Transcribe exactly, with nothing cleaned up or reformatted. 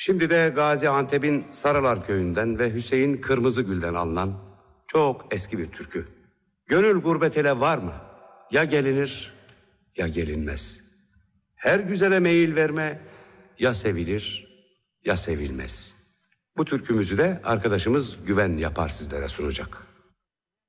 Şimdi de Gaziantep'in Sarılar köyünden ve Hüseyin Kırmızıgül'den alınan çok eski bir türkü. Gönül gurbet ele var mı? Ya gelinir ya gelinmez. Her güzele meyil verme, ya sevilir ya sevilmez. Bu türkümüzü de arkadaşımız Güven yapar sizlere sunacak.